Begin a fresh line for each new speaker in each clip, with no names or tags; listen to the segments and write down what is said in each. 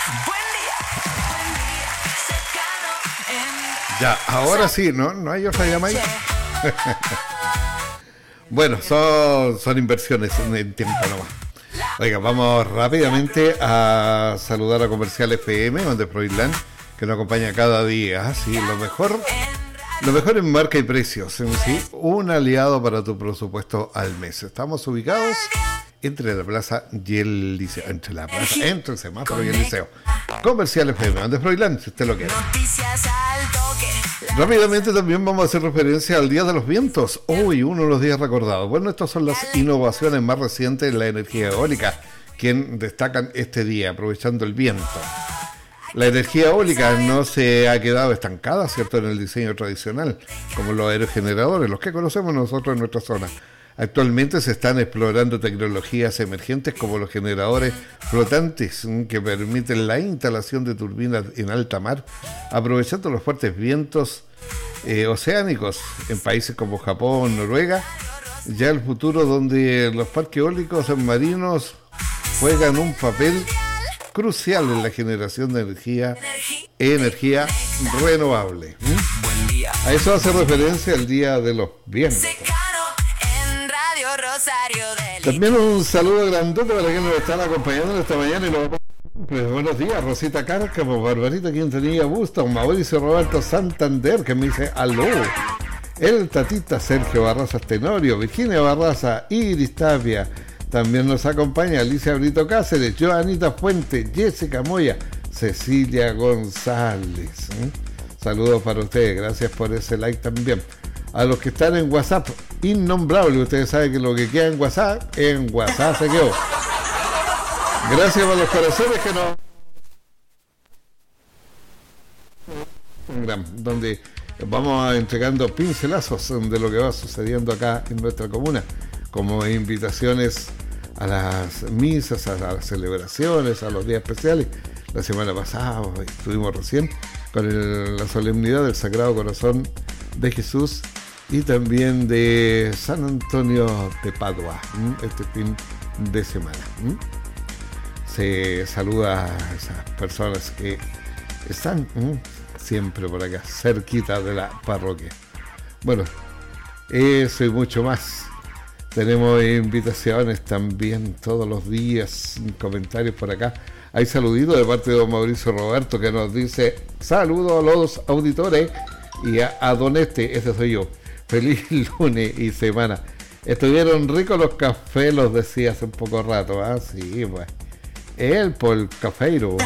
Ya, ahora sí, ¿no? ¿No hay otra llamada? Bueno, son inversiones en tiempo nomás. Oiga, vamos rápidamente a saludar a Comercial FM, donde Proilán, que nos acompaña cada día. Sí, lo mejor en marca y precios. ¿Sí? Un aliado para tu presupuesto al mes. Estamos ubicados entre la plaza y el liceo. Entre el semáforo y el liceo. Comercial FM, donde Proilán, si usted lo quiere. Rápidamente también vamos a hacer referencia al Día de los Vientos. Hoy, uno de los días recordados. Bueno, estas son las innovaciones más recientes en la energía eólica, quien destacan este día, aprovechando el viento. La energía eólica no se ha quedado estancada, ¿cierto?, en el diseño tradicional, como los aerogeneradores, los que conocemos nosotros en nuestra zona. Actualmente se están explorando tecnologías emergentes como los generadores flotantes que permiten la instalación de turbinas en alta mar, aprovechando los fuertes vientos oceánicos en países como Japón, Noruega. Ya el futuro donde los parques eólicos marinos juegan un papel crucial en la generación de energía renovable. A eso hace referencia el Día de los Vientos. También un saludo grandote para quienes nos están acompañando esta mañana y pues, buenos días, Rosita Cárcamo, Barbarita Quintanilla Busta, Mauricio Roberto Santander, que me dice aló, el Tatita Sergio Barraza Tenorio, Virginia Barraza, Iris Tapia, también nos acompaña Alicia Brito Cáceres, Joanita Fuente, Jessica Moya, Cecilia González. Saludos para ustedes, gracias por ese like también. A los que están en WhatsApp, innombrable, ustedes saben que lo que queda en WhatsApp se quedó. Gracias por los corazones que nos... donde vamos entregando pincelazos de lo que va sucediendo acá en nuestra comuna, como invitaciones a las misas, a las celebraciones, a los días especiales. La semana pasada estuvimos recién con la solemnidad del Sagrado Corazón de Jesús y también de San Antonio de Padua, este fin de semana. Se saluda a esas personas que están siempre por acá, cerquita de la parroquia. Bueno, eso y mucho más. Tenemos invitaciones también todos los días, comentarios por acá. Hay saluditos de parte de don Mauricio Roberto que nos dice saludos a los auditores y a don ese soy yo. Feliz lunes y semana. Estuvieron ricos los cafés, los decía hace un poco rato. Sí, pues. Él por el cafeiro.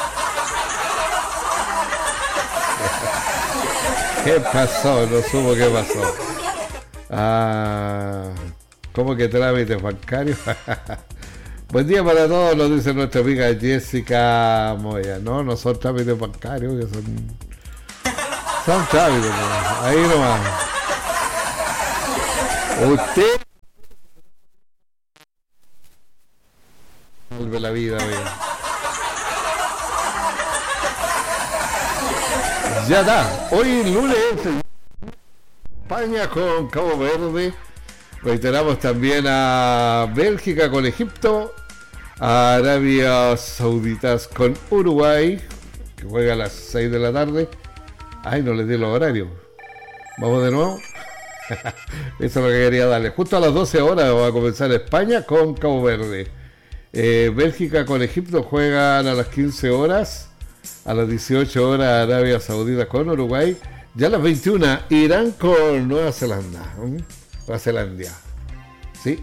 ¿Qué pasó? No supo qué pasó. ¿Cómo que trámites bancarios? Buen día para todos, nos dice nuestra amiga Jessica Moya. No son trámites bancarios, que son trámites, ¿no? Ahí nomás. Usted vuelve la vida, amiga. Ya está. Hoy lunes España con Cabo Verde. Reiteramos también a Bélgica con Egipto, a Arabia Saudita con Uruguay, que juega a las 6 de la tarde. Ay, no les di los horarios. Vamos de nuevo. Eso es lo que quería darle. Justo a las 12 horas va a comenzar España con Cabo Verde. Bélgica con Egipto juegan a las 15 horas. A las 18 horas Arabia Saudita con Uruguay. Ya a las 21 Irán con Nueva Zelanda. Nueva Zelandia. ¿Sí?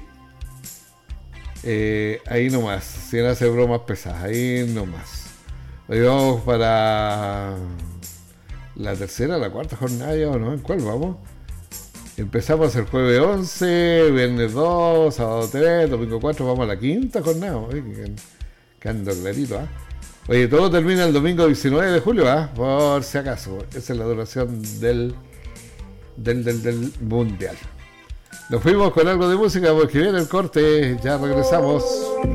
Ahí nomás. Sin hacer bromas pesadas. Ahí nomás. Hoy vamos para la tercera, la cuarta jornada, ¿o no? ¿En cuál vamos? Empezamos el jueves 11, viernes 2, sábado 3, domingo 4, vamos a la quinta jornada. Que ando clarito, Oye, todo termina el domingo 19 de julio, por si acaso. Esa es la duración del mundial. Nos fuimos con algo de música porque viene el corte, ya regresamos.